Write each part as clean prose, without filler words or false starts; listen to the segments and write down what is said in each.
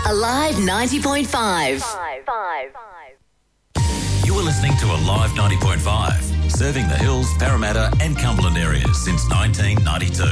Alive 90.5. You are listening to Alive 90.5, serving the Hills, Parramatta and Cumberland areas since 1992.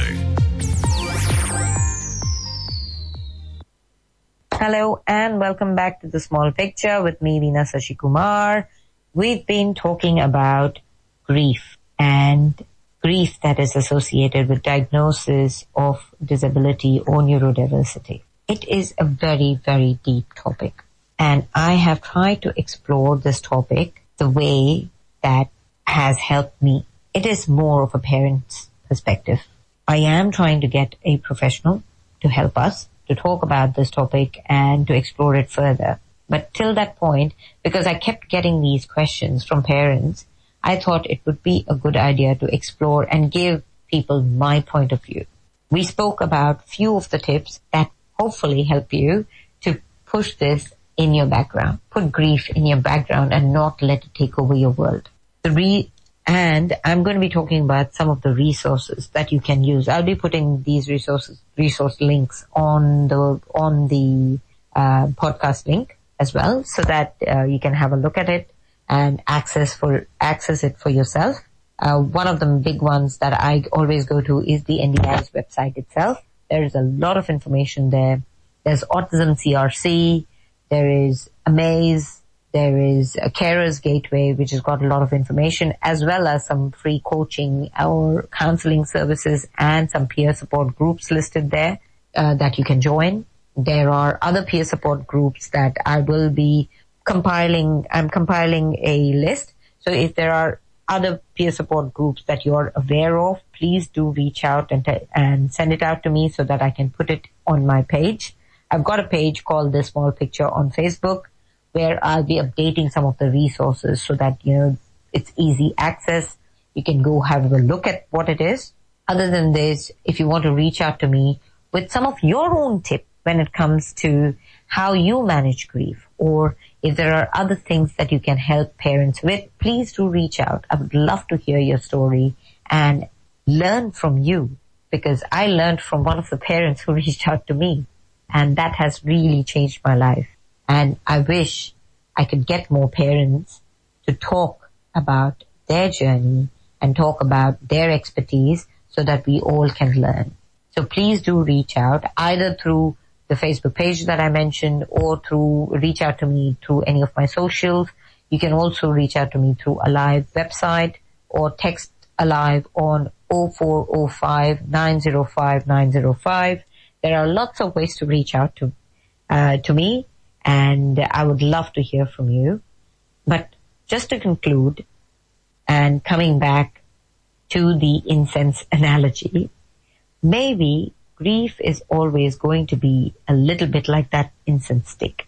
Hello and welcome back to The Small Picture with me, Veena Sasikumar. We've been talking about grief and grief that is associated with diagnosis of disability or neurodiversity. It is a very, very deep topic, and I have tried to explore this topic the way that has helped me. It is more of a parent's perspective. I am trying to get a professional to help us to talk about this topic and to explore it further. But till that point, because I kept getting these questions from parents, I thought it would be a good idea to explore and give people my point of view. We spoke about few of the tips that hopefully help you to push this in your background, put grief in your background and not let it take over your world. And I'm going to be talking about some of the resources that you can use. I'll be putting these resource links on the podcast link as well, so that you can have a look at it and access it for yourself. One of the big ones that I always go to is the NDI's website itself. There is a lot of information there. There's Autism CRC, there is Amaze, there is a Carers Gateway, which has got a lot of information, as well as some free coaching or counseling services and some peer support groups listed there that you can join. There are other peer support groups that I will be compiling. I'm compiling a list. So if there are other peer support groups that you're aware of, please do reach out and send it out to me so that I can put it on my page. I've got a page called The Small Picture on Facebook, where I'll be updating some of the resources so that, it's easy access. You can go have a look at what it is. Other than this, if you want to reach out to me with some of your own tips when it comes to how you manage grief, or if there are other things that you can help parents with, please do reach out. I would love to hear your story and learn from you, because I learned from one of the parents who reached out to me, and that has really changed my life. And I wish I could get more parents to talk about their journey and talk about their expertise so that we all can learn. So please do reach out either through the Facebook page that I mentioned, or reach out to me through any of my socials. You can also reach out to me through Alive website or text Alive on 0405 905 905. There are lots of ways to reach out to me, and I would love to hear from you. But just to conclude, and coming back to the incense analogy, maybe grief is always going to be a little bit like that incense stick.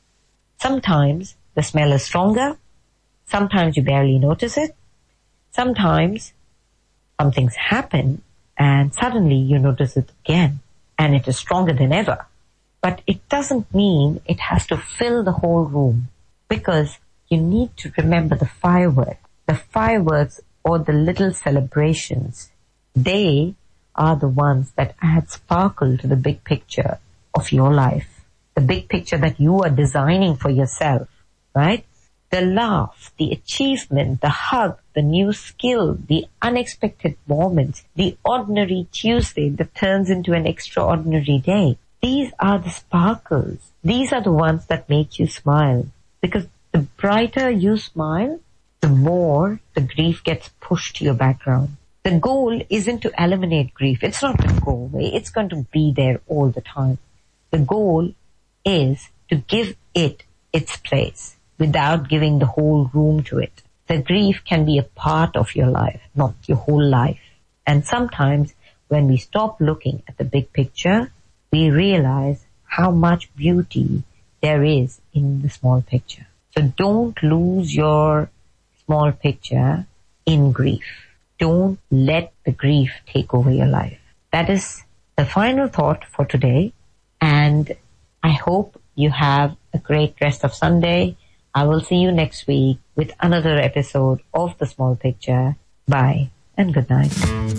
Sometimes the smell is stronger. Sometimes you barely notice it. Sometimes some things happen and suddenly you notice it again and it is stronger than ever. But it doesn't mean it has to fill the whole room, because you need to remember the fireworks. The fireworks or the little celebrations, they are the ones that add sparkle to the big picture of your life, the big picture that you are designing for yourself, right? The laugh, the achievement, the hug, the new skill, the unexpected moments, the ordinary Tuesday that turns into an extraordinary day. These are the sparkles. These are the ones that make you smile, because the brighter you smile, the more the grief gets pushed to your background. The goal isn't to eliminate grief. It's not going to go away. It's going to be there all the time. The goal is to give it its place without giving the whole room to it. The grief can be a part of your life, not your whole life. And sometimes when we stop looking at the big picture, we realize how much beauty there is in the small picture. So don't lose your small picture in grief. Don't let the grief take over your life. That is the final thought for today. And I hope you have a great rest of Sunday. I will see you next week with another episode of The Small Picture. Bye and good night.